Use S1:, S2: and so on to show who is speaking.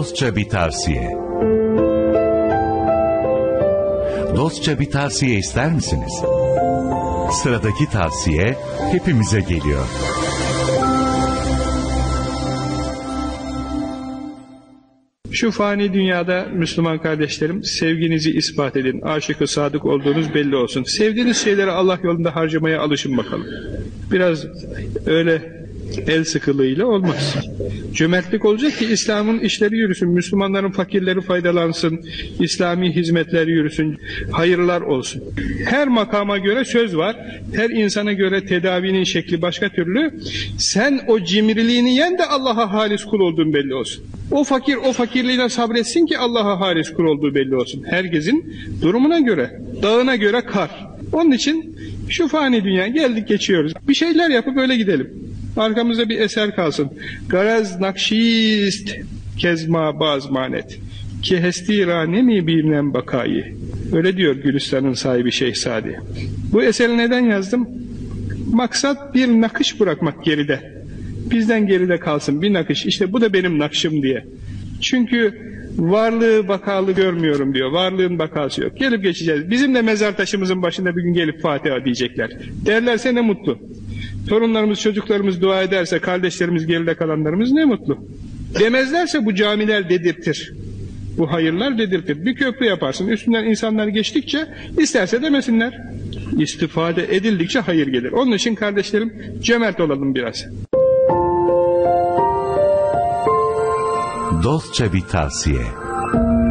S1: Dostça bir tavsiye. Dostça bir tavsiye ister misiniz? Sıradaki tavsiye hepimize geliyor.
S2: Şu fani dünyada Müslüman kardeşlerim, sevginizi ispat edin. Aşık-ı sadık olduğunuz belli olsun. Sevdiğiniz şeyleri Allah yolunda harcamaya alışın bakalım. Biraz öyle el sıkılığıyla olmaz. Cömertlik olacak ki İslam'ın işleri yürüsün, Müslümanların fakirleri faydalansın, İslami hizmetler yürüsün, hayırlar olsun. Her makama göre söz var, her insana göre tedavinin şekli başka türlü. Sen o cimriliğini yen de Allah'a halis kul olduğun belli olsun. O fakir o fakirliğine sabretsin ki Allah'a halis kul olduğu belli olsun. Herkesin durumuna göre, dağına göre kar. Onun için şu fani dünya geldik geçiyoruz. Bir şeyler yapıp öyle gidelim. Arkamızda bir eser kalsın. Garaz nakşist kezma bazmanet ki hestira nemi bilmem bakayı. Öyle diyor Gülistan'ın sahibi Şehzade. Bu eseri neden yazdım? Maksat bir nakış bırakmak geride. Bizden geride kalsın bir nakış. İşte bu da benim nakşım diye. Çünkü varlığı bakalı görmüyorum diyor. Varlığın bakası yok. Gelip geçeceğiz. Bizim de mezar taşımızın başında bir gün gelip Fatiha diyecekler. Derlerse ne mutlu. Torunlarımız, çocuklarımız dua ederse, kardeşlerimiz, geride kalanlarımız ne mutlu. Demezlerse bu camiler dedirtir. Bu hayırlar dedirtir. Bir köprü yaparsın. Üstünden insanlar geçtikçe isterse demesinler. İstifade edildikçe hayır gelir. Onun için kardeşlerim cömert olalım biraz.
S1: Dostça bir tavsiye.